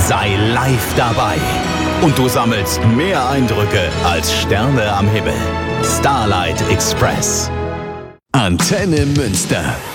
Sei live dabei. Und du sammelst mehr Eindrücke als Sterne am Himmel. Starlight Express. Antenne Münster.